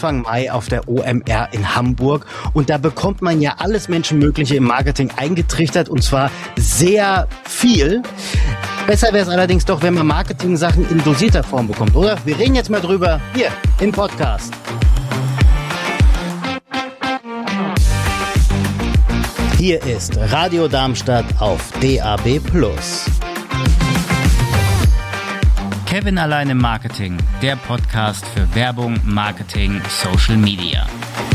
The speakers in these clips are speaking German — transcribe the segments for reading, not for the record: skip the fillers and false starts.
Anfang Mai auf der OMR in Hamburg. Und da bekommt man ja alles Menschenmögliche im Marketing eingetrichtert, und zwar sehr viel. Besser wäre es allerdings doch, wenn man Marketing-Sachen in dosierter Form bekommt, oder? Wir reden jetzt mal drüber hier im Podcast. Hier ist Radio Darmstadt auf DAB+. Kevin allein im Marketing, der Podcast für Werbung, Marketing, Social Media.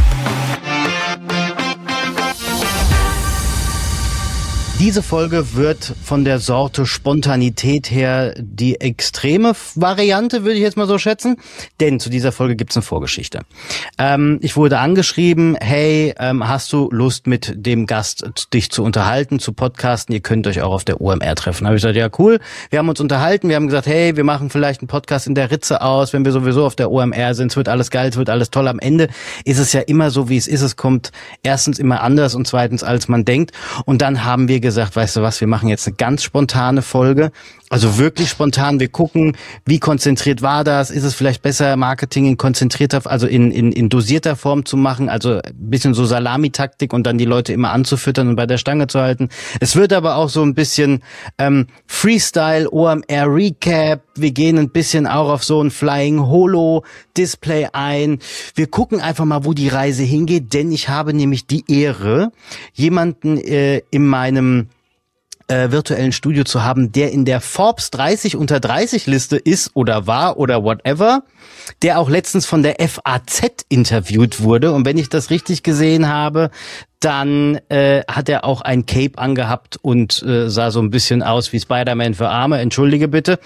Diese Folge wird von der Sorte Spontanität her die extreme Variante, würde ich jetzt mal so schätzen. Denn zu dieser Folge gibt's eine Vorgeschichte. Ich wurde angeschrieben, hey, hast du Lust, mit dem Gast dich zu unterhalten, zu podcasten? Ihr könnt euch auch auf der OMR treffen. Da habe ich gesagt, ja cool. Wir haben uns unterhalten, wir haben gesagt, hey, wir machen vielleicht einen Podcast in der Ritze aus, wenn wir sowieso auf der OMR sind. Es wird alles geil, es wird alles toll. Am Ende ist es ja immer so, wie es ist. Es kommt erstens immer anders und zweitens, als man denkt. Und dann haben wir gesagt, weißt du was, wir machen jetzt eine ganz spontane Folge, also wirklich spontan. Wir gucken, wie konzentriert war das, ist es vielleicht besser, Marketing in konzentrierter, also in dosierter Form zu machen, also ein bisschen so Salamitaktik und dann die Leute immer anzufüttern und bei der Stange zu halten. Es wird aber auch so ein bisschen Freestyle, OMR Recap, wir gehen ein bisschen auch auf so ein Flying Holo Display ein. Wir gucken einfach mal, wo die Reise hingeht, denn ich habe nämlich die Ehre, jemanden in meinem virtuellen Studio zu haben, der in der Forbes 30 unter 30 Liste ist oder war oder whatever, der auch letztens von der FAZ interviewt wurde. Und wenn ich das richtig gesehen habe, dann hat er auch ein Cape angehabt und sah so ein bisschen aus wie Spider-Man für Arme. Entschuldige bitte.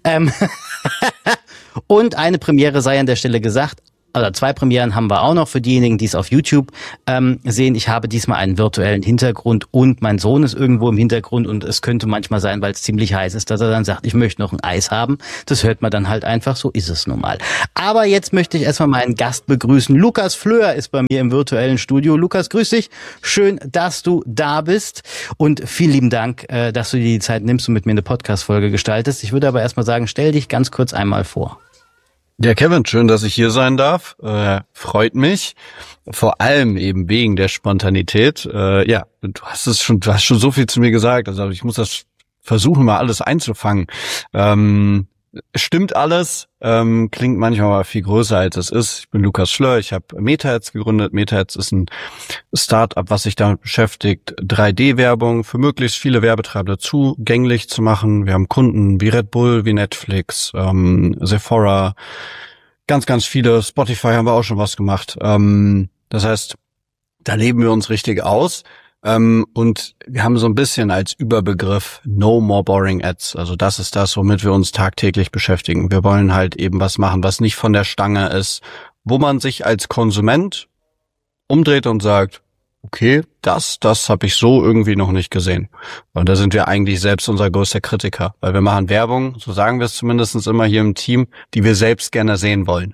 Und eine Premiere sei an der Stelle gesagt. Also 2 Premieren haben wir auch noch für diejenigen, die es auf YouTube sehen. Ich habe diesmal einen virtuellen Hintergrund und mein Sohn ist irgendwo im Hintergrund und es könnte manchmal sein, weil es ziemlich heiß ist, dass er dann sagt, ich möchte noch ein Eis haben. Das hört man dann halt einfach, so ist es nun mal. Aber jetzt möchte ich erstmal meinen Gast begrüßen. Lukas Flöhr ist bei mir im virtuellen Studio. Lukas, grüß dich. Schön, dass du da bist und vielen lieben Dank, dass du dir die Zeit nimmst und mit mir eine Podcast-Folge gestaltest. Ich würde aber erstmal sagen, stell dich ganz kurz einmal vor. Ja, Kevin, schön, dass ich hier sein darf. Freut mich. Vor allem eben wegen der Spontanität. Ja, du hast schon so viel zu mir gesagt. Also ich muss das versuchen, mal alles einzufangen. Stimmt alles, klingt manchmal aber viel größer als es ist. Ich bin Lukas Flöhr, ich habe Metaheads gegründet. Metaheads ist ein Startup, was sich damit beschäftigt, 3D-Werbung für möglichst viele Werbetreibende zugänglich zu machen. Wir haben Kunden wie Red Bull, wie Netflix, Sephora, ganz, ganz viele. Spotify haben wir auch schon was gemacht. Das heißt, da leben wir uns richtig aus. Und wir haben so ein bisschen als Überbegriff No More Boring Ads. Also das ist das, womit wir uns tagtäglich beschäftigen. Wir wollen halt eben was machen, was nicht von der Stange ist, wo man sich als Konsument umdreht und sagt, okay, das habe ich so irgendwie noch nicht gesehen. Und da sind wir eigentlich selbst unser größter Kritiker, weil wir machen Werbung, so sagen wir es zumindest immer hier im Team, die wir selbst gerne sehen wollen.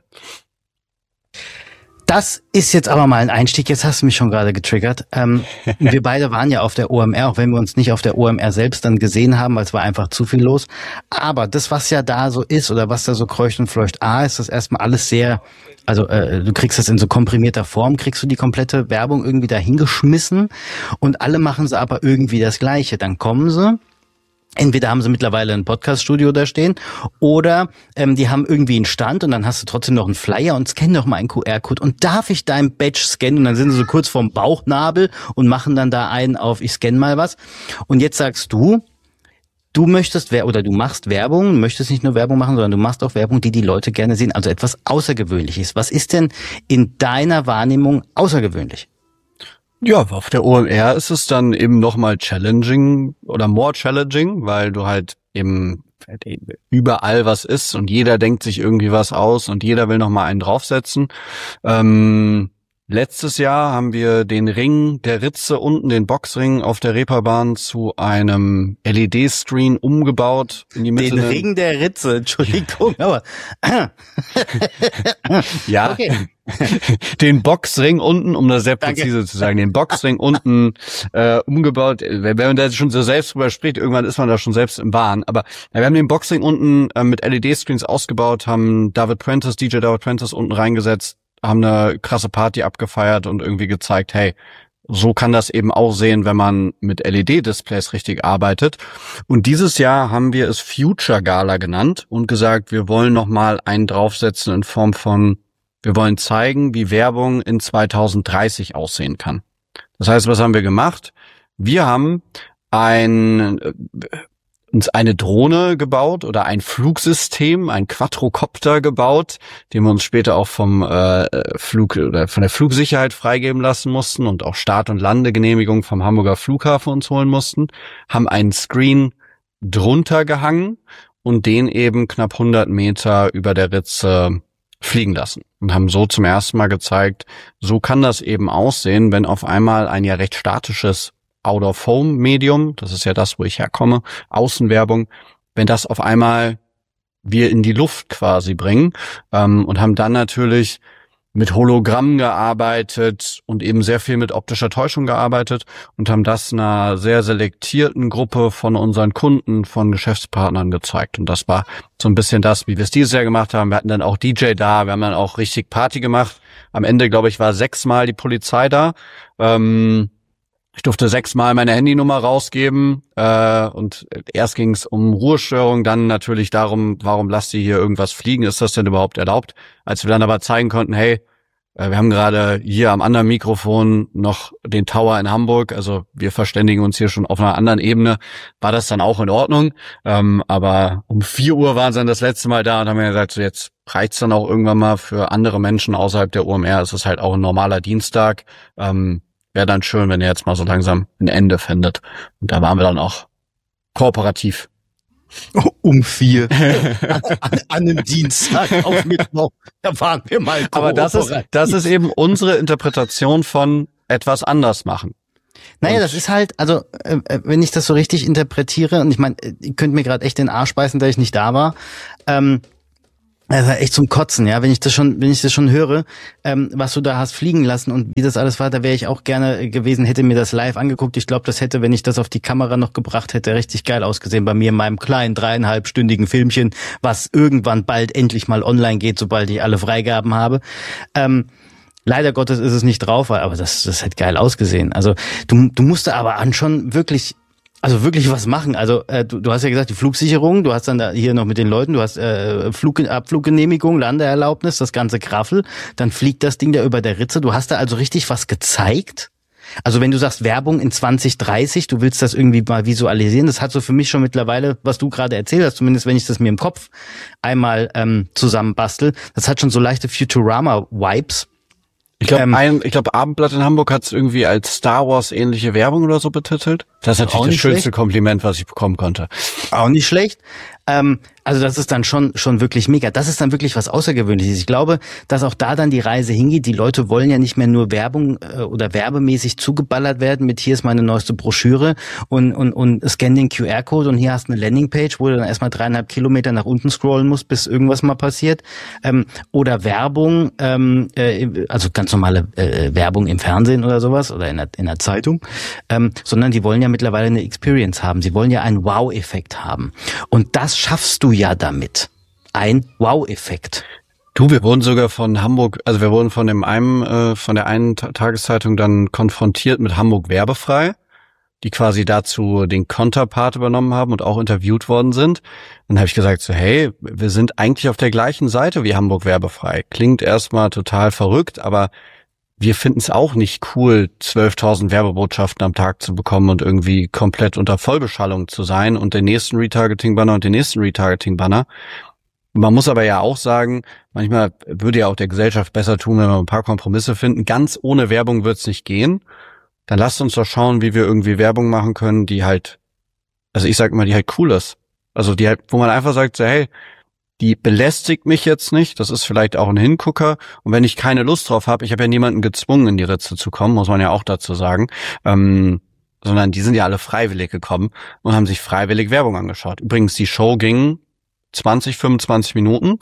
Das ist jetzt aber mal ein Einstieg. Jetzt hast du mich schon gerade getriggert. Wir beide waren ja auf der OMR, auch wenn wir uns nicht auf der OMR selbst dann gesehen haben, weil es war einfach zu viel los. Aber das, was ja da so ist oder was da so kreucht und fleucht, ist das erstmal alles sehr, also du kriegst das in so komprimierter Form, kriegst du die komplette Werbung irgendwie da hingeschmissen und alle machen sie aber irgendwie das Gleiche. Dann kommen sie. Entweder haben sie mittlerweile ein Podcast-Studio da stehen oder die haben irgendwie einen Stand und dann hast du trotzdem noch einen Flyer und scan doch mal einen QR-Code und darf ich dein Badge scannen? Und dann sind sie so kurz vorm Bauchnabel und machen dann da einen auf, ich scanne mal was. Und jetzt sagst du möchtest oder du machst Werbung, möchtest nicht nur Werbung machen, sondern du machst auch Werbung, die Leute gerne sehen, also etwas Außergewöhnliches. Was ist denn in deiner Wahrnehmung außergewöhnlich? Ja, auf der OMR ist es dann eben nochmal challenging oder more challenging, weil du halt eben überall was ist und jeder denkt sich irgendwie was aus und jeder will nochmal einen draufsetzen. Letztes Jahr haben wir den Ring der Ritze unten, den Boxring auf der Reeperbahn zu einem LED-Screen umgebaut in die Mitte. Den Ring der Ritze, Entschuldigung, aber ja, okay. Den Boxring unten, um das sehr präzise zu sagen, den Boxring unten umgebaut. Wenn man da schon so selbst drüber spricht, irgendwann ist man da schon selbst im Wahn. Aber wir haben den Boxring unten mit LED-Screens ausgebaut, haben DJ David Prentice unten reingesetzt, haben eine krasse Party abgefeiert und irgendwie gezeigt, hey, so kann das eben aussehen, wenn man mit LED-Displays richtig arbeitet. Und dieses Jahr haben wir es Future Gala genannt und gesagt, wir wollen nochmal einen draufsetzen in Form von, wir wollen zeigen, wie Werbung in 2030 aussehen kann. Das heißt, was haben wir gemacht? Wir haben uns eine Drohne gebaut oder ein Flugsystem, ein Quadrocopter gebaut, den wir uns später auch vom Flug oder von der Flugsicherheit freigeben lassen mussten und auch Start- und Landegenehmigung vom Hamburger Flughafen uns holen mussten, haben einen Screen drunter gehangen und den eben knapp 100 Meter über der Ritze fliegen lassen und haben so zum ersten Mal gezeigt, so kann das eben aussehen, wenn auf einmal ein ja recht statisches Out-of-Home-Medium, das ist ja das, wo ich herkomme, Außenwerbung, wenn das auf einmal wir in die Luft quasi bringen, und haben dann natürlich mit Hologrammen gearbeitet und eben sehr viel mit optischer Täuschung gearbeitet und haben das einer sehr selektierten Gruppe von unseren Kunden, von Geschäftspartnern gezeigt. Und das war so ein bisschen das, wie wir es dieses Jahr gemacht haben. Wir hatten dann auch DJ da, wir haben dann auch richtig Party gemacht. Am Ende, glaube ich, war 6-mal die Polizei da. Ich durfte 6-mal meine Handynummer rausgeben, und erst ging es um Ruhestörung, dann natürlich darum, warum lasst ihr hier irgendwas fliegen, ist das denn überhaupt erlaubt? Als wir dann aber zeigen konnten, hey, wir haben gerade hier am anderen Mikrofon noch den Tower in Hamburg, also wir verständigen uns hier schon auf einer anderen Ebene, war das dann auch in Ordnung. Aber um 4 Uhr waren sie dann das letzte Mal da und haben mir gesagt, so jetzt reicht's dann auch irgendwann mal für andere Menschen außerhalb der OMR. Es ist halt auch ein normaler Dienstag. Wäre dann schön, wenn ihr jetzt mal so langsam ein Ende findet. Und da waren wir dann auch kooperativ. Um 4 an einem Dienstag auf Mittwoch, da waren wir mal kooperativ. Aber das ist eben unsere Interpretation von etwas anders machen. Naja, das ist halt, also wenn ich das so richtig interpretiere, und ich meine, ihr könnt mir gerade echt den Arsch beißen, da ich nicht da war, das war echt zum Kotzen, ja, wenn ich das schon höre, was du da hast fliegen lassen und wie das alles war, da wäre ich auch gerne gewesen, hätte mir das live angeguckt. Ich glaube, das hätte, wenn ich das auf die Kamera noch gebracht hätte, richtig geil ausgesehen bei mir in meinem kleinen 3,5-stündigen Filmchen, was irgendwann bald endlich mal online geht, sobald ich alle Freigaben habe. Leider Gottes ist es nicht drauf, aber das hätte geil ausgesehen. Also du musst da aber schon wirklich was machen. Also du hast ja gesagt, die Flugsicherung, du hast dann da hier noch mit den Leuten, du hast Abfluggenehmigung, Landeerlaubnis, das ganze Graffel, dann fliegt das Ding da über der Ritze. Du hast da also richtig was gezeigt. Also wenn du sagst Werbung in 2030, du willst das irgendwie mal visualisieren, das hat so für mich schon mittlerweile, was du gerade erzählt hast, zumindest wenn ich das mir im Kopf einmal zusammenbastel, das hat schon so leichte Futurama-Vibes. Ich glaube, Abendblatt in Hamburg hat es irgendwie als Star Wars ähnliche Werbung oder so betitelt. Das ist natürlich das schönste Kompliment, was ich bekommen konnte. Auch nicht schlecht. Also das ist dann schon wirklich mega. Das ist dann wirklich was Außergewöhnliches. Ich glaube, dass auch da dann die Reise hingeht. Die Leute wollen ja nicht mehr nur Werbung oder werbemäßig zugeballert werden mit hier ist meine neueste Broschüre und scan den QR-Code und hier hast du eine Landingpage, wo du dann erstmal 3,5 Kilometer nach unten scrollen musst, bis irgendwas mal passiert. Oder Werbung, also ganz normale Werbung im Fernsehen oder sowas oder in der Zeitung, sondern die wollen ja mittlerweile eine Experience haben. Sie wollen ja einen Wow-Effekt haben. Und das schaffst du ja damit. Ein Wow-Effekt. Du, wir wurden sogar von Hamburg, also wir wurden von der einen Tageszeitung dann konfrontiert mit Hamburg werbefrei, die quasi dazu den Konterpart übernommen haben und auch interviewt worden sind. Dann habe ich gesagt so, hey, wir sind eigentlich auf der gleichen Seite wie Hamburg werbefrei. Klingt erstmal total verrückt, aber wir finden es auch nicht cool, 12.000 Werbebotschaften am Tag zu bekommen und irgendwie komplett unter Vollbeschallung zu sein und den nächsten Retargeting-Banner und den nächsten Retargeting-Banner. Man muss aber ja auch sagen, manchmal würde ja auch der Gesellschaft besser tun, wenn wir ein paar Kompromisse finden. Ganz ohne Werbung wird's nicht gehen. Dann lasst uns doch schauen, wie wir irgendwie Werbung machen können, die halt, also ich sag mal, die halt cool ist. Also die halt, wo man einfach sagt, so, hey, die belästigt mich jetzt nicht, das ist vielleicht auch ein Hingucker. Und wenn ich keine Lust drauf habe, ich habe ja niemanden gezwungen, in die Ritze zu kommen, muss man ja auch dazu sagen, sondern die sind ja alle freiwillig gekommen und haben sich freiwillig Werbung angeschaut. Übrigens, die Show ging 25 Minuten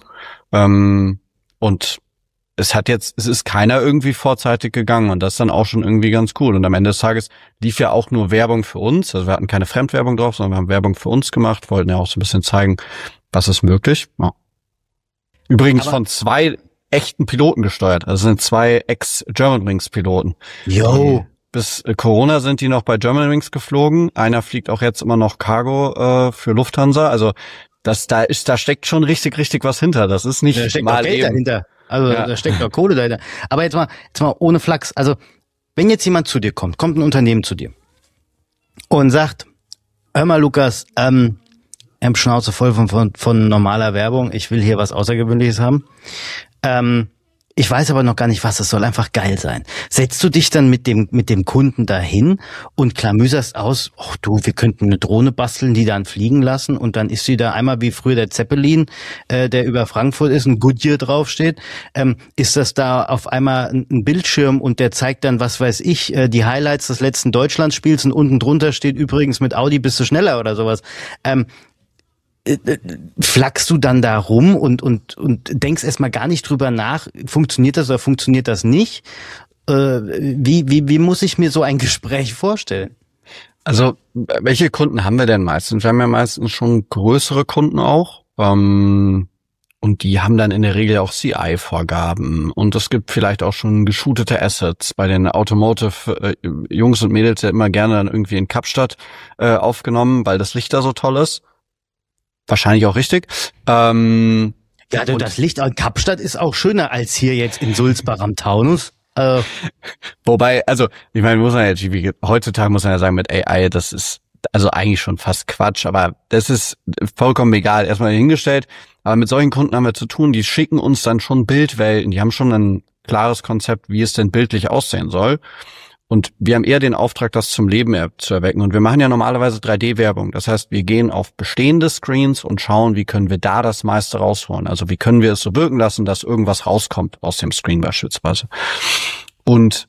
und es ist keiner irgendwie vorzeitig gegangen und das ist dann auch schon irgendwie ganz cool. Und am Ende des Tages lief ja auch nur Werbung für uns, also wir hatten keine Fremdwerbung drauf, sondern wir haben Werbung für uns gemacht, wollten ja auch so ein bisschen zeigen, was ist möglich? Ja. Übrigens von 2 echten Piloten gesteuert. Also sind 2 Ex-Germanwings-Piloten. Jo. Bis Corona sind die noch bei Germanwings geflogen. Einer fliegt auch jetzt immer noch Cargo für Lufthansa. Also da steckt schon richtig was hinter. Das ist nicht da steckt mal doch Geld eben dahinter. Also Ja. da steckt doch Kohle dahinter. Aber jetzt mal ohne Flachs. Also wenn jetzt jemand zu dir kommt ein Unternehmen zu dir und sagt, hör mal Lukas, Schnauze voll von normaler Werbung, ich will hier was Außergewöhnliches haben. Ich weiß aber noch gar nicht, was es soll, einfach geil sein. Setzt du dich dann mit dem Kunden dahin und klamüserst aus, ach du, wir könnten eine Drohne basteln, die dann fliegen lassen und dann ist sie da einmal wie früher der Zeppelin, der über Frankfurt ist, ein Goodyear draufsteht. Ist das da auf einmal ein Bildschirm und der zeigt dann, was weiß ich, die Highlights des letzten Deutschlandspiels und unten drunter steht übrigens mit Audi bist du schneller oder sowas. Flachst du dann da rum und denkst erstmal gar nicht drüber nach, funktioniert das oder funktioniert das nicht? Wie muss ich mir so ein Gespräch vorstellen? Also, welche Kunden haben wir denn meistens? Wir haben ja meistens schon größere Kunden auch. Und die haben dann in der Regel auch CI-Vorgaben. Und es gibt vielleicht auch schon geshootete Assets. Bei den Automotive-Jungs und Mädels ja immer gerne dann irgendwie in Kapstadt aufgenommen, weil das Licht da so toll ist. Wahrscheinlich auch richtig. Ja, das Licht an Kapstadt ist auch schöner als hier jetzt in Sulzbach am Taunus. Wobei, also, ich meine, heutzutage muss man ja sagen, mit AI, das ist also eigentlich schon fast Quatsch, aber das ist vollkommen egal, erstmal hingestellt. Aber mit solchen Kunden haben wir zu tun, die schicken uns dann schon Bildwelten, die haben schon ein klares Konzept, wie es denn bildlich aussehen soll. Und wir haben eher den Auftrag, das zum Leben zu erwecken. Und wir machen ja normalerweise 3D-Werbung. Das heißt, wir gehen auf bestehende Screens und schauen, wie können wir da das meiste rausholen. Also wie können wir es so wirken lassen, dass irgendwas rauskommt aus dem Screen beispielsweise. Und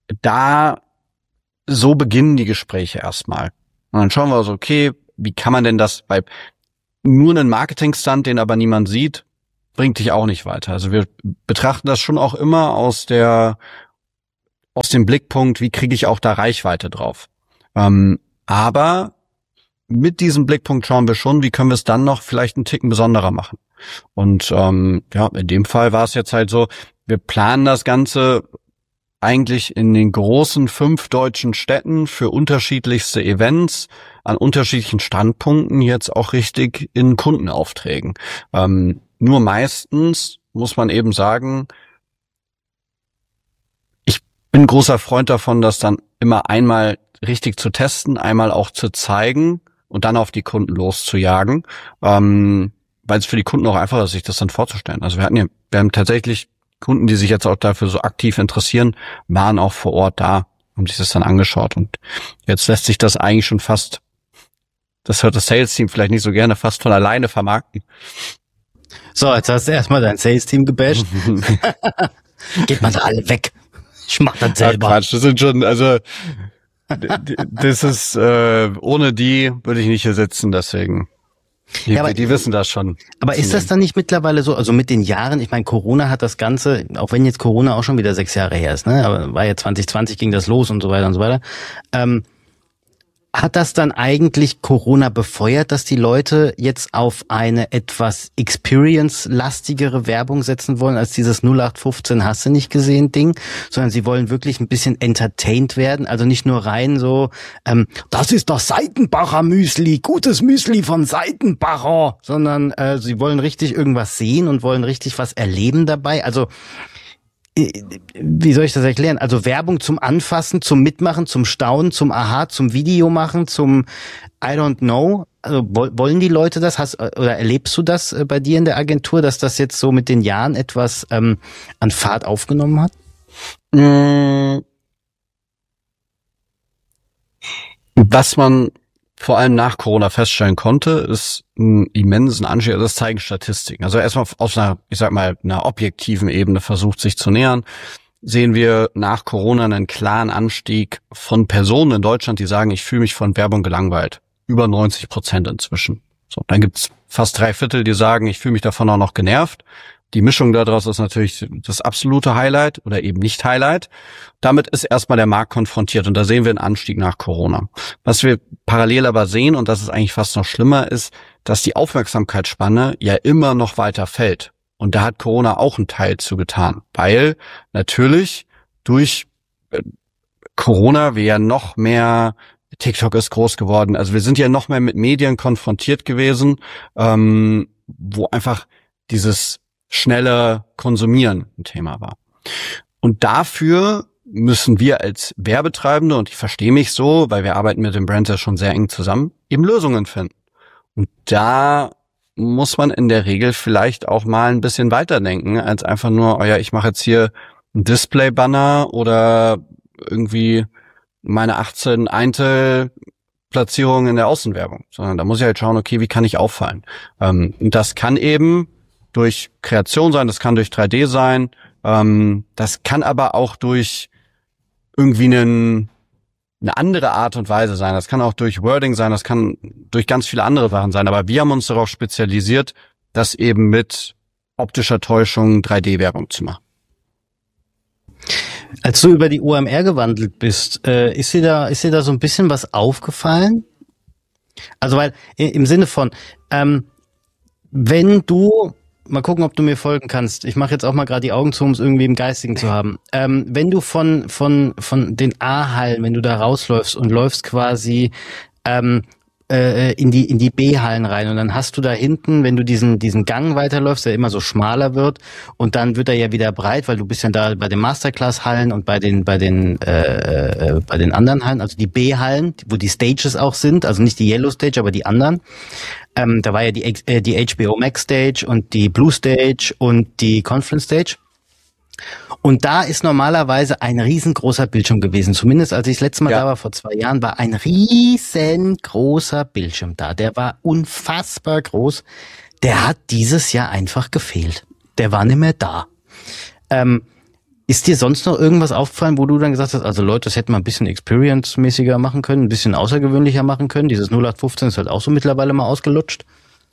so beginnen die Gespräche erstmal. Und dann schauen wir so, okay, wie kann man denn das, weil nur einen Marketing-Stunt, den aber niemand sieht, bringt dich auch nicht weiter. Also wir betrachten das schon auch immer aus dem Blickpunkt, wie kriege ich auch da Reichweite drauf. Aber mit diesem Blickpunkt schauen wir schon, wie können wir es dann noch vielleicht einen Ticken besonderer machen. Und in dem Fall war es jetzt halt so, wir planen das Ganze eigentlich in den großen 5 deutschen Städten für unterschiedlichste Events an unterschiedlichen Standpunkten jetzt auch richtig in Kundenaufträgen. Nur meistens muss man eben sagen, bin ein großer Freund davon, das dann immer einmal richtig zu testen, einmal auch zu zeigen und dann auf die Kunden loszujagen, weil es für die Kunden auch einfacher ist, sich das dann vorzustellen. Also wir haben tatsächlich Kunden, die sich jetzt auch dafür so aktiv interessieren, waren auch vor Ort da, haben sich das dann angeschaut und jetzt lässt sich das eigentlich schon fast, das hört das Sales-Team vielleicht nicht so gerne, fast von alleine vermarkten. So, jetzt hast du erstmal dein Sales-Team gebasht. Geht mal da alle weg. Ich mach das selber. Ja, Quatsch, das sind schon, also das ist, ohne die würde ich nicht hier sitzen, deswegen. Die wissen das schon. Aber ist das dann nicht mittlerweile so, also mit den Jahren, ich meine, Corona hat das Ganze, auch wenn jetzt Corona auch schon wieder 6 Jahre her ist, ne, aber war ja 2020 ging das los und so weiter und so weiter, hat das dann eigentlich Corona befeuert, dass die Leute jetzt auf eine etwas experience-lastigere Werbung setzen wollen, als dieses 0815 hast du nicht gesehen Ding, sondern sie wollen wirklich ein bisschen entertained werden, also nicht nur rein so, das ist das Seitenbacher Müsli, gutes Müsli von Seitenbacher, sondern sie wollen richtig irgendwas sehen und wollen richtig was erleben dabei, also wie soll ich das erklären? Also Werbung zum Anfassen, zum Mitmachen, zum Staunen, zum Aha, zum Video machen, zum I don't know. Also wollen die Leute das? Oder erlebst du das bei dir in der Agentur, dass das jetzt so mit den Jahren etwas an Fahrt aufgenommen hat? Was man vor allem nach Corona feststellen konnte, ist einen immensen Anstieg, also das zeigen Statistiken. Also erstmal aus einer, ich sag mal, einer objektiven Ebene versucht sich zu nähern, sehen wir nach Corona einen klaren Anstieg von Personen in Deutschland, die sagen, ich fühle mich von Werbung gelangweilt. Über 90% inzwischen. So, dann gibt's fast 3/4, die sagen, ich fühle mich davon auch noch genervt. Die Mischung daraus ist natürlich das absolute Highlight oder eben nicht Highlight. Damit ist erstmal der Markt konfrontiert und da sehen wir einen Anstieg nach Corona. Was wir parallel aber sehen, und das ist eigentlich fast noch schlimmer, ist, dass die Aufmerksamkeitsspanne ja immer noch weiter fällt. Und da hat Corona auch einen Teil zu getan, weil natürlich durch Corona wir ja noch mehr, TikTok ist groß geworden, also wir sind ja noch mehr mit Medien konfrontiert gewesen, wo einfach dieses schnelle Konsumieren ein Thema war. Und dafür müssen wir als Werbetreibende, und ich verstehe mich so, weil wir arbeiten mit den Brands ja schon sehr eng zusammen, eben Lösungen finden. Und da muss man in der Regel vielleicht auch mal ein bisschen weiterdenken, als einfach nur, oh ja, ich mache jetzt hier ein Display-Banner oder irgendwie meine 18 Eintel-Platzierungen in der Außenwerbung. Sondern da muss ich halt schauen, okay, wie kann ich auffallen? Und das kann eben durch Kreation sein, das kann durch 3D sein, das kann aber auch durch irgendwie eine andere Art und Weise sein. Das kann auch durch Wording sein, das kann durch ganz viele andere Sachen sein. Aber wir haben uns darauf spezialisiert, das eben mit optischer Täuschung 3D-Werbung zu machen. Als du über die OMR gewandelt bist, ist dir da so ein bisschen was aufgefallen? Also weil im Sinne von, wenn du, mal gucken, ob du mir folgen kannst. Ich mache jetzt auch mal gerade die Augen zu, um es irgendwie im Geistigen zu haben. Wenn du von den A-Hallen, wenn du da rausläufst und läufst quasi in die B-Hallen rein und dann hast du da hinten, wenn du diesen Gang weiterläufst, der immer so schmaler wird und dann wird er ja wieder breit, weil du bist ja da bei den Masterclass-Hallen und bei den anderen Hallen, also die B-Hallen, wo die Stages auch sind, also nicht die Yellow Stage, aber die anderen. Da war ja die HBO Max Stage und die Blue Stage und die Conference Stage. Und da ist normalerweise ein riesengroßer Bildschirm gewesen. Zumindest als ich das letzte Mal da war, vor 2 Jahren, war ein riesengroßer Bildschirm da. Der war unfassbar groß. Der hat dieses Jahr einfach gefehlt. Der war nicht mehr da. Ist dir sonst noch irgendwas aufgefallen, wo du dann gesagt hast, also Leute, das hätten wir ein bisschen experience-mäßiger machen können, ein bisschen außergewöhnlicher machen können? Dieses 0815 ist halt auch so mittlerweile mal ausgelutscht.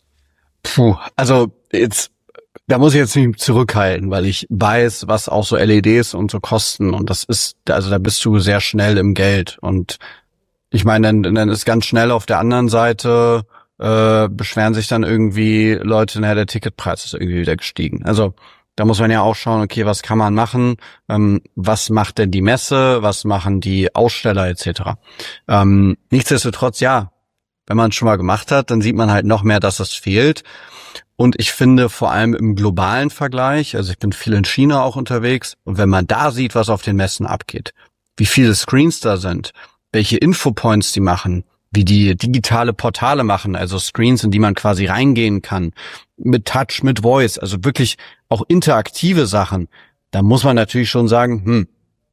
Also jetzt, da muss ich jetzt nicht zurückhalten, weil ich weiß, was auch so LEDs und so kosten und das ist, also da bist du sehr schnell im Geld und ich meine, dann ist ganz schnell auf der anderen Seite, beschweren sich dann irgendwie Leute, naja, der Ticketpreis ist irgendwie wieder gestiegen. Also da muss man ja auch schauen, okay, was kann man machen, was macht denn die Messe, was machen die Aussteller etc. Nichtsdestotrotz, ja, wenn man es schon mal gemacht hat, dann sieht man halt noch mehr, dass es fehlt. Und ich finde vor allem im globalen Vergleich, also ich bin viel in China auch unterwegs, und wenn man da sieht, was auf den Messen abgeht, wie viele Screens da sind, welche Infopoints die machen, wie die digitale Portale machen, also Screens, in die man quasi reingehen kann, mit Touch, mit Voice, also wirklich auch interaktive Sachen, da muss man natürlich schon sagen,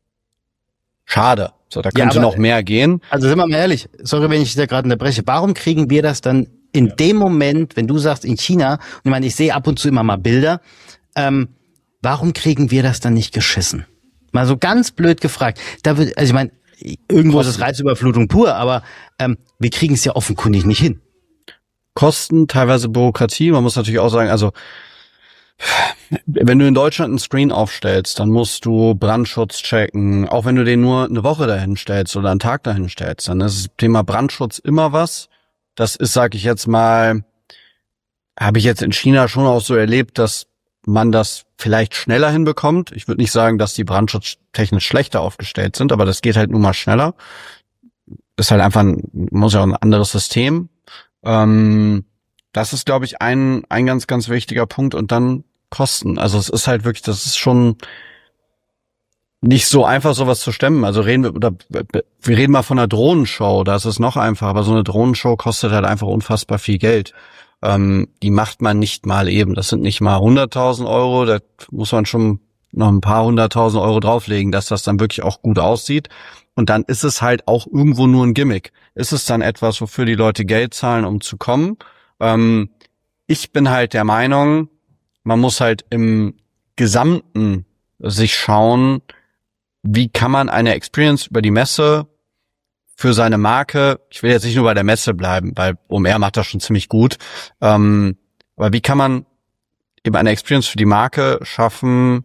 schade, so da könnte noch mehr gehen. Also sind wir mal ehrlich, sorry, wenn ich da gerade unterbreche, warum kriegen wir das dann in dem Moment, wenn du sagst in China, und ich meine, ich sehe ab und zu immer mal Bilder, warum kriegen wir das dann nicht geschissen? Mal so ganz blöd gefragt. Also ich meine, irgendwo ist es Reizüberflutung pur, aber wir kriegen es ja offenkundig nicht hin. Kosten, teilweise Bürokratie. Man muss natürlich auch sagen, also wenn du in Deutschland einen Screen aufstellst, dann musst du Brandschutz checken. Auch wenn du den nur eine Woche dahin stellst oder einen Tag dahin stellst, dann ist das Thema Brandschutz immer was. Das ist, sage ich jetzt mal, habe ich jetzt in China schon auch so erlebt, dass man das vielleicht schneller hinbekommt. Ich würde nicht sagen, dass die brandschutztechnisch schlechter aufgestellt sind, aber das geht halt nun mal schneller. Ist halt einfach, muss ja auch ein anderes System. Das ist, glaube ich, ein ganz, ganz wichtiger Punkt. Und dann Kosten. Also es ist halt wirklich, das ist schon nicht so einfach, sowas zu stemmen. Also wir reden mal von einer Drohnenshow, da ist es noch einfacher, aber so eine Drohnenshow kostet halt einfach unfassbar viel Geld. Die macht man nicht mal eben. Das sind nicht mal 100.000 Euro, da muss man schon noch ein paar 100.000 Euro drauflegen, dass das dann wirklich auch gut aussieht. Und dann ist es halt auch irgendwo nur ein Gimmick. Ist es dann etwas, wofür die Leute Geld zahlen, um zu kommen? Ich bin halt der Meinung, man muss halt im Gesamten sich schauen, wie kann man eine Experience über die Messe für seine Marke, ich will jetzt nicht nur bei der Messe bleiben, weil OMR macht das schon ziemlich gut, aber wie kann man eben eine Experience für die Marke schaffen,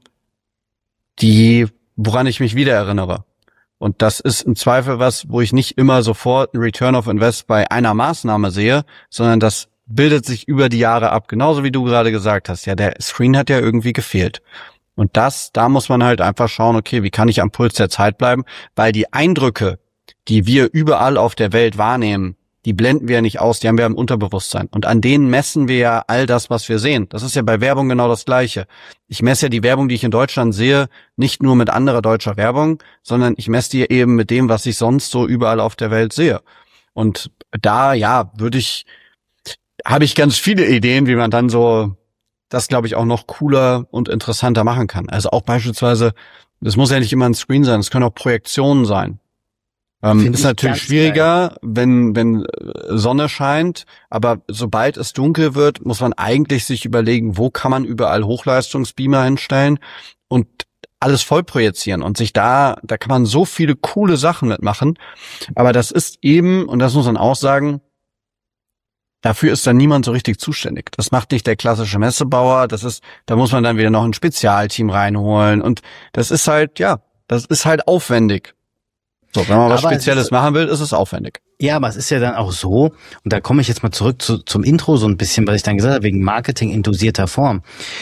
woran ich mich wieder erinnere? Und das ist im Zweifel was, wo ich nicht immer sofort einen Return of Invest bei einer Maßnahme sehe, sondern das bildet sich über die Jahre ab, genauso wie du gerade gesagt hast. Ja, der Screen hat ja irgendwie gefehlt. Und da muss man halt einfach schauen, okay, wie kann ich am Puls der Zeit bleiben? Weil die Eindrücke, die wir überall auf der Welt wahrnehmen, die blenden wir ja nicht aus, die haben wir im Unterbewusstsein. Und an denen messen wir ja all das, was wir sehen. Das ist ja bei Werbung genau das Gleiche. Ich messe ja die Werbung, die ich in Deutschland sehe, nicht nur mit anderer deutscher Werbung, sondern ich messe die eben mit dem, was ich sonst so überall auf der Welt sehe. Und da, ja, habe ich ganz viele Ideen, wie man dann so das, glaube ich, auch noch cooler und interessanter machen kann. Also auch beispielsweise, das muss ja nicht immer ein Screen sein, es können auch Projektionen sein. Ist natürlich schwieriger, wenn Sonne scheint, aber sobald es dunkel wird, muss man eigentlich sich überlegen, wo kann man überall Hochleistungsbeamer hinstellen und alles voll projizieren und sich da kann man so viele coole Sachen mitmachen. Aber das ist eben, und das muss man auch sagen, dafür ist dann niemand so richtig zuständig. Das macht nicht der klassische Messebauer, da muss man dann wieder noch ein Spezialteam reinholen und das ist halt aufwendig. So, wenn man was Spezielles machen will, ist es aufwendig. Ja, aber es ist ja dann auch so, und da komme ich jetzt mal zurück zum Intro so ein bisschen, was ich dann gesagt habe, wegen Marketing in dosierter Form.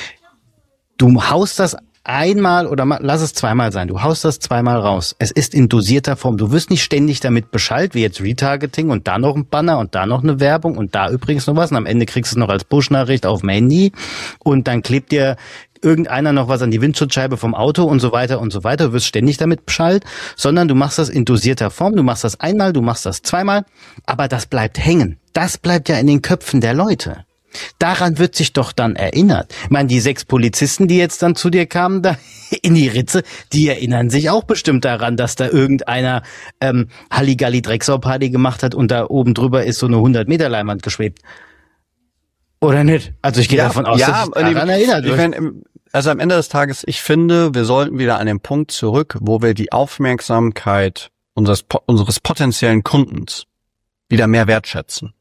Du haust das einmal oder lass es zweimal sein. Du haust das zweimal raus. Es ist in dosierter Form. Du wirst nicht ständig damit beschallt, wie jetzt Retargeting und da noch ein Banner und da noch eine Werbung und da übrigens noch was und am Ende kriegst du es noch als Push-Nachricht auf dem Handy und dann klebt dir irgendeiner noch was an die Windschutzscheibe vom Auto und so weiter und so weiter. Du wirst ständig damit beschallt, sondern du machst das in dosierter Form. Du machst das einmal, du machst das zweimal, aber das bleibt hängen. Das bleibt ja in den Köpfen der Leute. Daran wird sich doch dann erinnert. Ich meine, die 6 Polizisten, die jetzt dann zu dir kamen, da in die Ritze, die erinnern sich auch bestimmt daran, dass da irgendeiner Halligalli-Drecksau-Party gemacht hat und da oben drüber ist so eine 100-Meter-Leinwand geschwebt. Oder nicht? Also ich gehe davon aus, dass ich daran erinnert wird. Also am Ende des Tages, ich finde, wir sollten wieder an den Punkt zurück, wo wir die Aufmerksamkeit unseres potenziellen Kundens wieder mehr wertschätzen.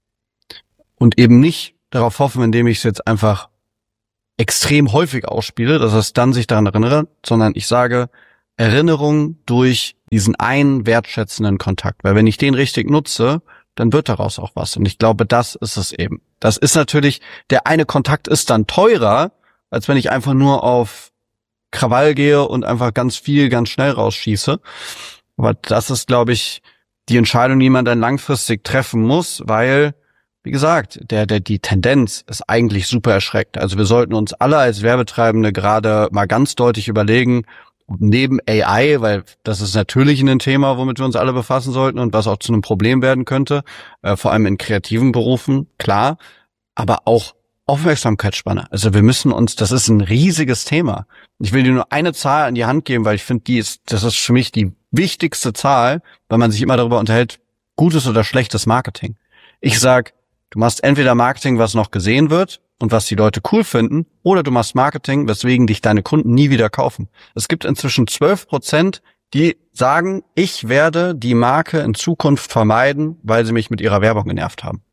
Und eben nicht darauf hoffen, indem ich es jetzt einfach extrem häufig ausspiele, dass es dann sich daran erinnert, sondern ich sage Erinnerung durch diesen einen wertschätzenden Kontakt. Weil wenn ich den richtig nutze, dann wird daraus auch was. Und ich glaube, das ist es eben. Das ist natürlich, der eine Kontakt ist dann teurer, als wenn ich einfach nur auf Krawall gehe und einfach ganz viel, ganz schnell rausschieße. Aber das ist, glaube ich, die Entscheidung, die man dann langfristig treffen muss, weil, wie gesagt, die Tendenz ist eigentlich super erschreckend. Also wir sollten uns alle als Werbetreibende gerade mal ganz deutlich überlegen, neben AI, weil das ist natürlich ein Thema, womit wir uns alle befassen sollten und was auch zu einem Problem werden könnte, vor allem in kreativen Berufen, klar, aber auch Aufmerksamkeitsspanne. Also wir müssen uns, das ist ein riesiges Thema. Ich will dir nur eine Zahl an die Hand geben, weil ich finde, das ist für mich die wichtigste Zahl, weil man sich immer darüber unterhält, gutes oder schlechtes Marketing. Ich sag, du machst entweder Marketing, was noch gesehen wird und was die Leute cool finden, oder du machst Marketing, weswegen dich deine Kunden nie wieder kaufen. Es gibt inzwischen 12%, die sagen, ich werde die Marke in Zukunft vermeiden, weil sie mich mit ihrer Werbung genervt haben.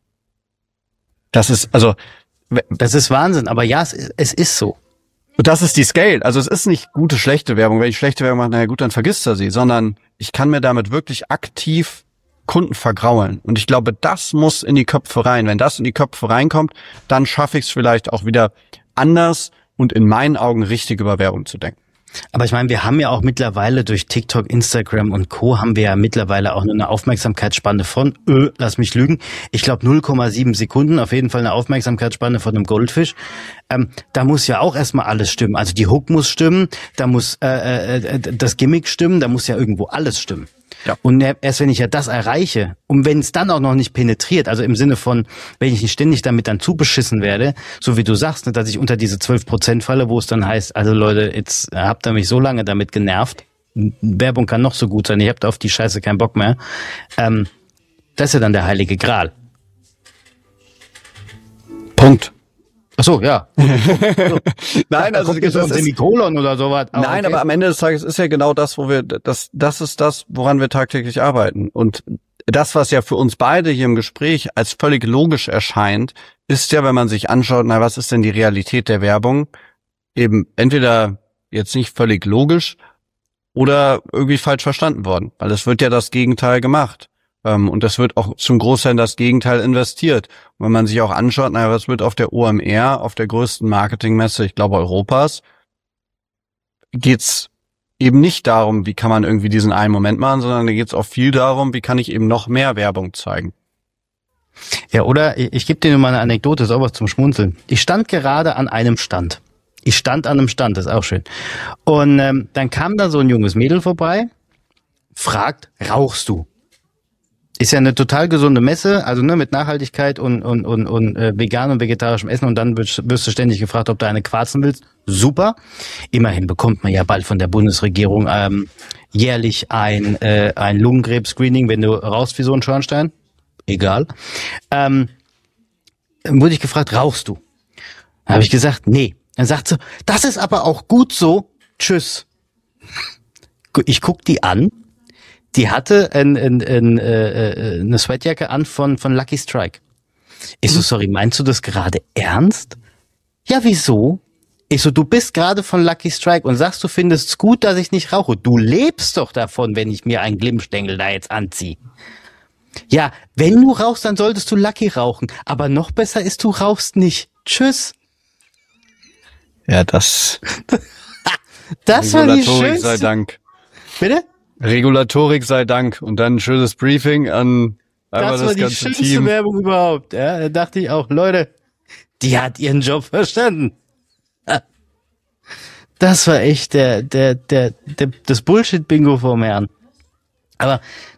Das ist Wahnsinn, aber ja, es ist so. Und das ist die Scale. Also es ist nicht gute, schlechte Werbung. Wenn ich schlechte Werbung mache, naja gut, dann vergisst er sie, sondern ich kann mir damit wirklich aktiv Kunden vergraulen. Und ich glaube, das muss in die Köpfe rein. Wenn das in die Köpfe reinkommt, dann schaffe ich es vielleicht auch wieder anders und in meinen Augen richtig über Werbung zu denken. Aber ich meine, wir haben ja auch mittlerweile durch TikTok, Instagram und Co. haben wir ja mittlerweile auch nur eine Aufmerksamkeitsspanne von, lass mich lügen, ich glaube 0,7 Sekunden, auf jeden Fall eine Aufmerksamkeitsspanne von einem Goldfisch. Da muss ja auch erstmal alles stimmen. Also die Hook muss stimmen, da muss das Gimmick stimmen, da muss ja irgendwo alles stimmen. Ja. Und erst wenn ich ja das erreiche, und wenn es dann auch noch nicht penetriert, also im Sinne von, wenn ich nicht ständig damit dann zubeschissen werde, so wie du sagst, ne, dass ich unter diese 12% falle, wo es dann heißt, also Leute, jetzt habt ihr mich so lange damit genervt, Werbung kann noch so gut sein, ihr habt auf die Scheiße keinen Bock mehr, das ist ja dann der heilige Gral. Punkt. Ach so, ja. Nein, also das ist Semikolon oder sowas. Nein, okay. Aber am Ende des Tages ist ja genau das, das ist das, woran wir tagtäglich arbeiten. Und das, was ja für uns beide hier im Gespräch als völlig logisch erscheint, ist ja, wenn man sich anschaut, na, was ist denn die Realität der Werbung? Eben entweder jetzt nicht völlig logisch oder irgendwie falsch verstanden worden. Weil es wird ja das Gegenteil gemacht. Und das wird auch zum Großteil in das Gegenteil investiert. Und wenn man sich auch anschaut, naja, was wird auf der OMR, auf der größten Marketingmesse, ich glaube Europas, geht's eben nicht darum, wie kann man irgendwie diesen einen Moment machen, sondern da geht's auch viel darum, wie kann ich eben noch mehr Werbung zeigen. Ja, oder ich gebe dir nur mal eine Anekdote, ist auch was zum Schmunzeln. Ich stand gerade an einem Stand. Das ist auch schön. Und dann kam da so ein junges Mädel vorbei, fragt, rauchst du? Ist ja eine total gesunde Messe, also ne, mit Nachhaltigkeit und vegan und vegetarischem Essen, und dann wirst du ständig gefragt, ob du eine quarzen willst. Super. Immerhin bekommt man ja bald von der Bundesregierung jährlich ein Lungenkrebs-Screening, wenn du rauchst wie so ein Schornstein. Egal. Wurde ich gefragt, rauchst du? Dann habe ich gesagt, nee. Dann sagt sie, das ist aber auch gut so. Tschüss. Ich guck die an. Die hatte eine Sweatjacke an von Lucky Strike. Ich so, sorry, meinst du das gerade ernst? Ja, wieso? Ich so, du bist gerade von Lucky Strike und sagst, du findest es gut, dass ich nicht rauche. Du lebst doch davon, wenn ich mir einen Glimmstängel da jetzt anziehe. Ja, wenn du rauchst, dann solltest du Lucky rauchen. Aber noch besser ist, du rauchst nicht. Tschüss. Ja, das war die schönste. Regulatorik sei Dank. Bitte? Regulatorik sei Dank. Und dann ein schönes Briefing an einmal das ganze Team. Das war die schönste Werbung überhaupt. Ja, da dachte ich auch, Leute, die hat ihren Job verstanden. Das war echt das Bullshit-Bingo vom Herrn. Aber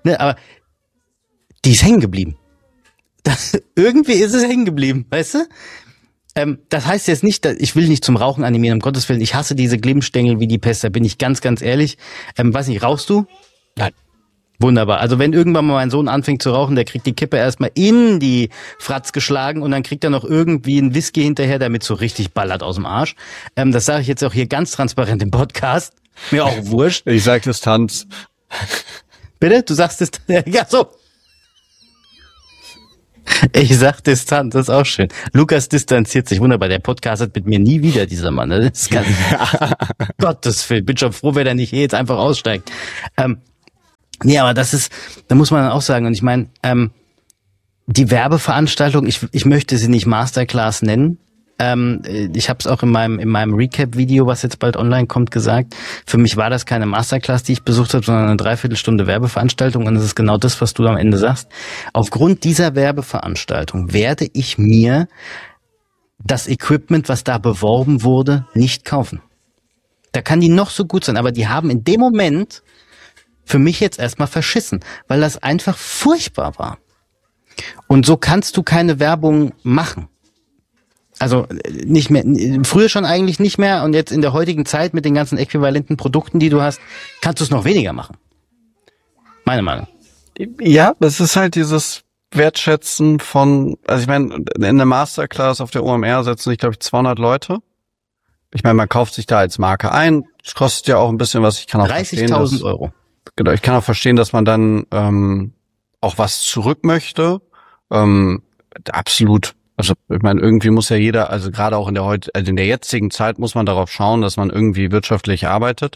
die ist hängen geblieben. Irgendwie ist es hängen geblieben, weißt du? Das heißt jetzt nicht, ich will nicht zum Rauchen animieren, um Gottes Willen. Ich hasse diese Glimmstängel wie die Pest, da bin ich ganz, ganz ehrlich. Weiß nicht, rauchst du? Nein. Wunderbar. Also wenn irgendwann mal mein Sohn anfängt zu rauchen, der kriegt die Kippe erstmal in die Fratz geschlagen und dann kriegt er noch irgendwie einen Whisky hinterher, damit so richtig ballert aus dem Arsch. Das sage ich jetzt auch hier ganz transparent im Podcast. Mir auch wurscht. Ich sag Distanz. Bitte? Du sagst Distanz? Ja, so. Ich sag Distanz, das ist auch schön. Lukas distanziert sich wunderbar. Der Podcast hat mit mir nie wieder, dieser Mann. Das ist ganz Gottes Willen. Bin schon froh, wenn er nicht hier jetzt einfach aussteigt. Nee, aber da muss man dann auch sagen, und ich meine, die Werbeveranstaltung, ich möchte sie nicht Masterclass nennen. Ich habe es auch in meinem Recap-Video, was jetzt bald online kommt, gesagt. Für mich war das keine Masterclass, die ich besucht habe, sondern eine Dreiviertelstunde Werbeveranstaltung. Und das ist genau das, was du am Ende sagst. Aufgrund dieser Werbeveranstaltung werde ich mir das Equipment, was da beworben wurde, nicht kaufen. Da kann die noch so gut sein, aber die haben in dem Moment für mich jetzt erstmal verschissen, weil das einfach furchtbar war. Und so kannst du keine Werbung machen. Also nicht mehr, früher schon eigentlich nicht mehr, und jetzt in der heutigen Zeit mit den ganzen äquivalenten Produkten, die du hast, kannst du es noch weniger machen. Meine Meinung. Ja, das ist halt dieses Wertschätzen von, also ich meine, in der Masterclass auf der OMR setzen sich, glaube ich, 200 Leute. Ich meine, man kauft sich da als Marke ein. Das kostet ja auch ein bisschen was. Ich kann auch 30.000 Euro. Genau, ich kann auch verstehen, dass man dann auch was zurück möchte. Absolut. Also ich meine, irgendwie muss ja jeder, also gerade auch in der jetzigen Zeit muss man darauf schauen, dass man irgendwie wirtschaftlich arbeitet.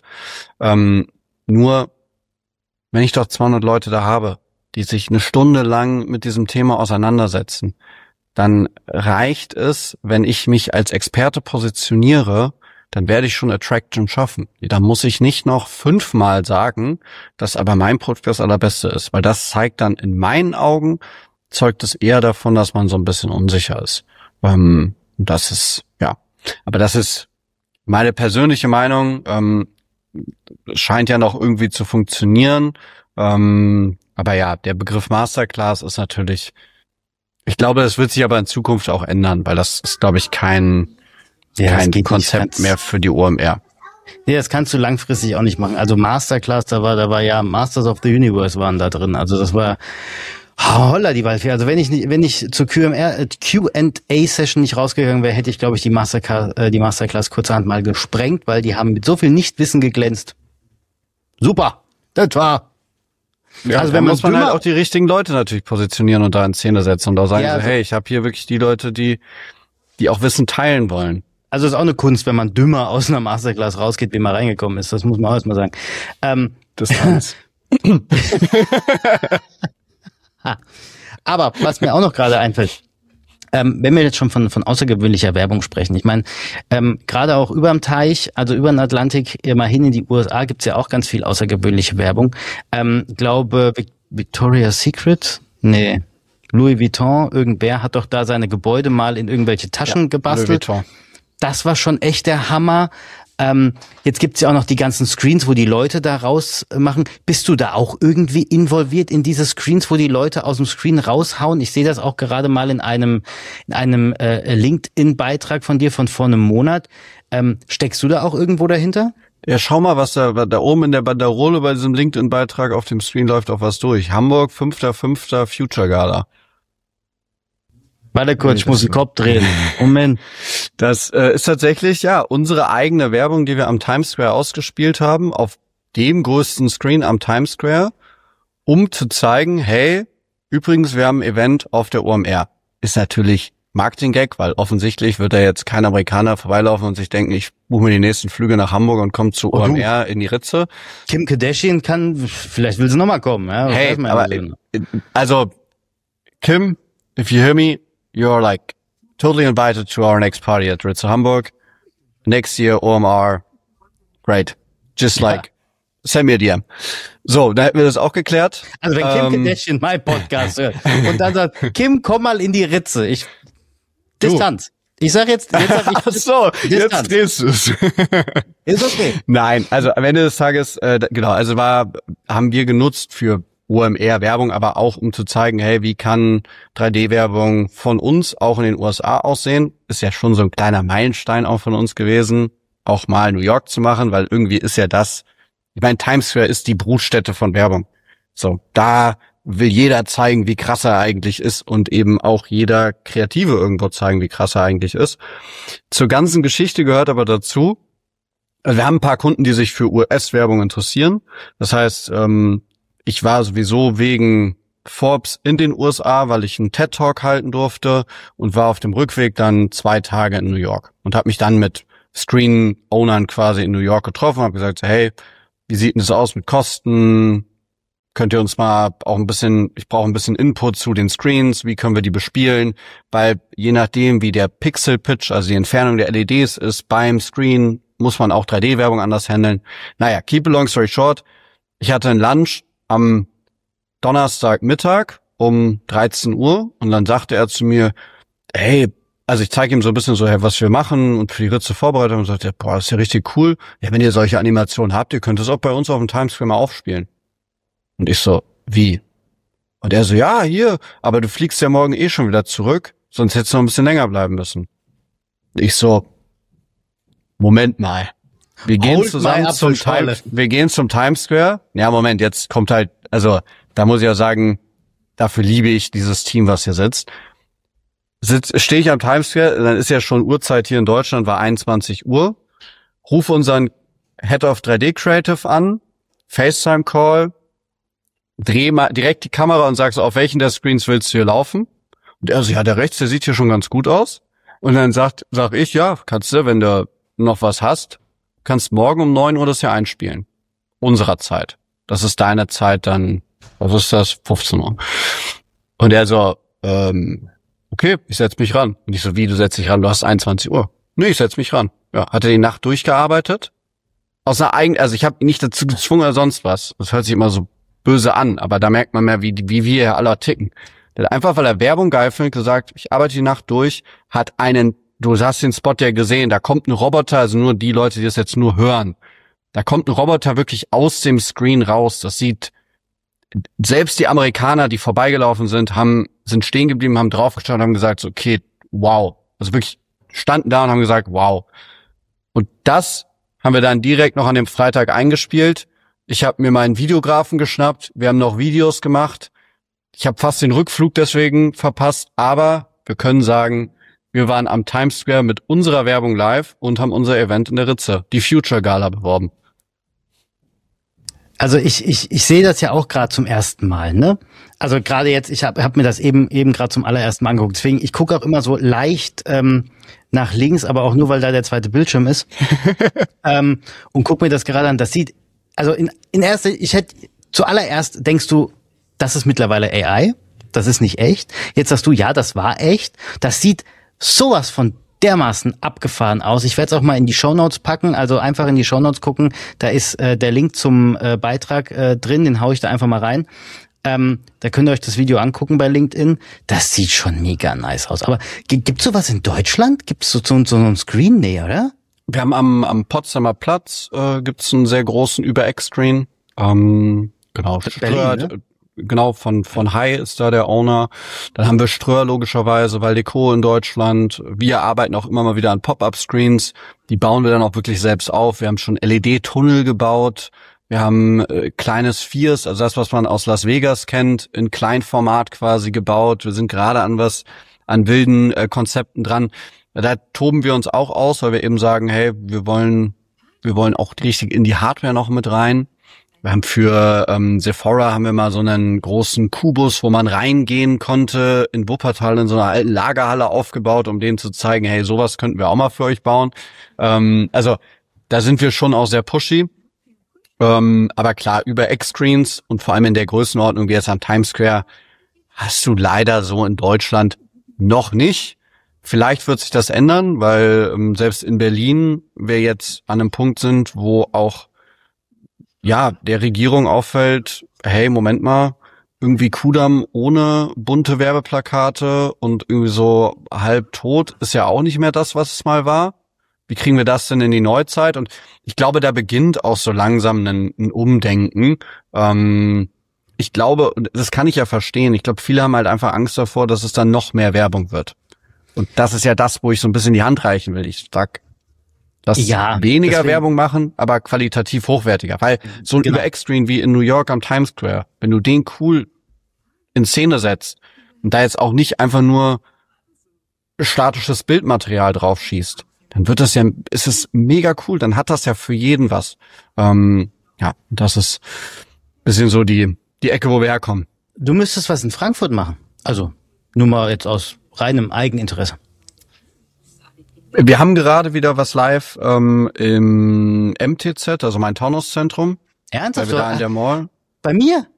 Nur, wenn ich doch 200 Leute da habe, die sich eine Stunde lang mit diesem Thema auseinandersetzen, dann reicht es, wenn ich mich als Experte positioniere, dann werde ich schon Attraction schaffen. Da muss ich nicht noch 5-mal sagen, dass aber mein Produkt das allerbeste ist, weil das zeigt dann in meinen Augen, zeugt es eher davon, dass man so ein bisschen unsicher ist. Das ist, ja, aber das ist meine persönliche Meinung. Scheint ja noch irgendwie zu funktionieren. Aber ja, der Begriff Masterclass ist natürlich, ich glaube, das wird sich aber in Zukunft auch ändern, weil das ist, glaube ich, kein Konzept mehr für die OMR. Nee, das kannst du langfristig auch nicht machen. Also Masterclass, da war ja Masters of the Universe waren da drin. Also das war holla die Waldfee. Also wenn ich zur Q&A-Session nicht rausgegangen wäre, hätte ich, glaube ich, die Masterclass kurzerhand mal gesprengt, weil die haben mit so viel Nichtwissen geglänzt. Super, das war. Ja, also wenn man muss man halt auch die richtigen Leute natürlich positionieren und da in Szene setzen und auch sagen, ja, so, hey, ich habe hier wirklich die Leute, die auch Wissen teilen wollen. Also ist auch eine Kunst, wenn man dümmer aus einer Masterclass rausgeht, wie man reingekommen ist. Das muss man auch erstmal sagen. Distanz. Aber was mir auch noch gerade einfällt, wenn wir jetzt schon von außergewöhnlicher Werbung sprechen, ich meine, gerade auch überm Teich, also über den Atlantik, immerhin in die USA, gibt's ja auch ganz viel außergewöhnliche Werbung. Glaube, Victoria's Secret? Nee. Louis Vuitton, irgendwer hat doch da seine Gebäude mal in irgendwelche Taschen gebastelt. Louis Vuitton. Das war schon echt der Hammer. Jetzt gibt's ja auch noch die ganzen Screens, wo die Leute da raus machen. Bist du da auch irgendwie involviert in diese Screens, wo die Leute aus dem Screen raushauen? Ich sehe das auch gerade mal in einem LinkedIn-Beitrag von dir von vor einem Monat. Steckst du da auch irgendwo dahinter? Ja, schau mal, was da oben in der Banderole bei diesem LinkedIn-Beitrag auf dem Screen läuft auch was durch. Hamburg, 5.5. Future Gala. Warte kurz, ich muss den Kopf drehen. Moment. Das ist tatsächlich, ja, unsere eigene Werbung, die wir am Times Square ausgespielt haben, auf dem größten Screen am Times Square, um zu zeigen, hey, übrigens, wir haben ein Event auf der OMR. Ist natürlich Marketing-Gag, weil offensichtlich wird da jetzt kein Amerikaner vorbeilaufen und sich denken, ich buche mir die nächsten Flüge nach Hamburg und komme zu OMR in die Ritze. Kim Kardashian vielleicht will sie nochmal kommen. Ja? Hey, aber, also, Kim, if you hear me, you're like totally invited to our next party at Ritze Hamburg. Next year, OMR. Great. Just like, send me a DM. So, da hätten wir das auch geklärt. Also wenn Kim Kardashian mein Podcast hört und dann sagt, Kim, komm mal in die Ritze. Distanz. Ich sag jetzt sag ich ach so, Distanz. Jetzt drehst du es. Ist okay. Nein, also am Ende des Tages, genau, also haben wir genutzt für OMR-Werbung, aber auch um zu zeigen, hey, wie kann 3D-Werbung von uns auch in den USA aussehen? Ist ja schon so ein kleiner Meilenstein auch von uns gewesen, auch mal New York zu machen, weil irgendwie ist ja das, ich meine, Times Square ist die Brutstätte von Werbung. So, da will jeder zeigen, wie krass er eigentlich ist und eben auch jeder Kreative irgendwo zeigen, wie krass er eigentlich ist. Zur ganzen Geschichte gehört aber dazu, also wir haben ein paar Kunden, die sich für US-Werbung interessieren. Das heißt, ich war sowieso wegen Forbes in den USA, weil ich einen TED-Talk halten durfte und war auf dem Rückweg dann 2 Tage in New York und habe mich dann mit Screen-Ownern quasi in New York getroffen und habe gesagt, hey, wie sieht denn das aus mit Kosten? Könnt ihr uns mal auch ich brauche ein bisschen Input zu den Screens, wie können wir die bespielen? Weil je nachdem, wie der Pixel-Pitch, also die Entfernung der LEDs ist beim Screen, muss man auch 3D-Werbung anders handeln. Naja, keep a long story short, ich hatte ein Lunch am Donnerstagmittag um 13 Uhr und dann sagte er zu mir, hey, also ich zeige ihm so ein bisschen so, hey, was wir machen und für die Ritze Vorbereitung und sagte, boah, das ist ja richtig cool. Ja, wenn ihr solche Animationen habt, ihr könnt es auch bei uns auf dem Times Square mal aufspielen. Und ich so, wie? Und er so, ja, hier, aber du fliegst ja morgen eh schon wieder zurück, sonst hättest du noch ein bisschen länger bleiben müssen. Und ich so, Moment mal. Wir gehen zusammen zum Times Square. Ja, Moment, jetzt kommt halt, also da muss ich ja sagen, dafür liebe ich dieses Team, was hier sitzt. Stehe ich am Times Square, dann ist ja schon Uhrzeit hier in Deutschland, war 21 Uhr. Rufe unseren Head of 3D Creative an, FaceTime Call, dreh mal direkt die Kamera und sag so, auf welchen der Screens willst du hier laufen? Und er so, ja, der rechts, der sieht hier schon ganz gut aus. Und dann sag ich, ja, kannst du, wenn du noch was hast, kannst morgen um 9 Uhr das hier einspielen. Unserer Zeit. Das ist deine Zeit dann, was ist das? 15 Uhr. Und er so, okay, ich setz mich ran. Und ich so, wie, du setzt dich ran? Du hast 21 Uhr. Nee, ich setz mich ran. Ja, hat er die Nacht durchgearbeitet? Aus einer eigenen, also ich habe ihn nicht dazu gezwungen oder sonst was. Das hört sich immer so böse an, aber da merkt man mehr, wie wir hier alle ticken. Der hat einfach, weil er Werbung geil findet, gesagt, ich arbeite die Nacht durch, du hast den Spot ja gesehen, da kommt ein Roboter, also nur die Leute, die das jetzt nur hören, da kommt ein Roboter wirklich aus dem Screen raus. Das sieht, selbst die Amerikaner, die vorbeigelaufen sind stehen geblieben, haben draufgeschaut und haben gesagt, so, okay, wow. Also wirklich standen da und haben gesagt, wow. Und das haben wir dann direkt noch an dem Freitag eingespielt. Ich habe mir meinen Videografen geschnappt, wir haben noch Videos gemacht. Ich habe fast den Rückflug deswegen verpasst, aber wir können sagen, wir waren am Times Square mit unserer Werbung live und haben unser Event in der Ritze, die Future Gala, beworben. Also ich sehe das ja auch gerade zum ersten Mal, ne? Also gerade jetzt, ich hab mir das eben gerade zum allerersten Mal angeguckt. Deswegen, ich gucke auch immer so leicht nach links, aber auch nur, weil da der zweite Bildschirm ist. Und guck mir das gerade an. Das sieht, also zuallererst denkst du, das ist mittlerweile AI. das ist nicht echt. Jetzt sagst du, ja, das war echt. Das sieht sowas von dermaßen abgefahren aus. Ich werde es auch mal in die Shownotes packen, also einfach in die Shownotes gucken. Da ist der Link zum Beitrag drin, den hau ich da einfach mal rein. Da könnt ihr euch das Video angucken bei LinkedIn. Das sieht schon mega nice aus. Aber gibt's sowas in Deutschland? Gibt's so einen Screen? Nee, oder? Wir haben am Potsdamer Platz gibt's einen sehr großen Über-Eck-Screen. Genau, Berlin, ne? Genau, von High ist da der Owner. Dann haben wir Ströer logischerweise, Valdeco in Deutschland. Wir arbeiten auch immer mal wieder an Pop-Up-Screens. Die bauen wir dann auch wirklich selbst auf. Wir haben schon LED-Tunnel gebaut. Wir haben kleine Spheres, also das, was man aus Las Vegas kennt, in Kleinformat quasi gebaut. Wir sind gerade an wilden Konzepten dran. Da toben wir uns auch aus, weil wir eben sagen, hey, wir wollen auch richtig in die Hardware noch mit rein. Wir haben für Sephora haben wir mal so einen großen Kubus, wo man reingehen konnte, in Wuppertal in so einer alten Lagerhalle aufgebaut, um denen zu zeigen, hey, sowas könnten wir auch mal für euch bauen. Also da sind wir schon auch sehr pushy. Aber klar, über X-Screens und vor allem in der Größenordnung wie jetzt am Times Square hast du leider so in Deutschland noch nicht. Vielleicht wird sich das ändern, weil selbst in Berlin wir jetzt an einem Punkt sind, wo auch der Regierung auffällt, hey, Moment mal, irgendwie Kudamm ohne bunte Werbeplakate und irgendwie so halb tot ist ja auch nicht mehr das, was es mal war. Wie kriegen wir das denn in die Neuzeit? Und ich glaube, da beginnt auch so langsam ein Umdenken. Ich glaube, und das kann ich ja verstehen, ich glaube, viele haben halt einfach Angst davor, dass es dann noch mehr Werbung wird. Und das ist ja das, wo ich so ein bisschen die Hand reichen will. Ich sag, weniger Werbung machen, aber qualitativ hochwertiger. Weil so ein Über-Eck-Screen wie in New York am Times Square, wenn du den cool in Szene setzt und da jetzt auch nicht einfach nur statisches Bildmaterial drauf schießt, dann ist es mega cool, dann hat das ja für jeden was. Das ist ein bisschen so die Ecke, wo wir herkommen. Du müsstest was in Frankfurt machen. Also, nur mal jetzt aus reinem Eigeninteresse. Wir haben gerade wieder was live im MTZ, also mein Taunuszentrum. Ernsthaft? Weil wir da in der Mall. Bei mir?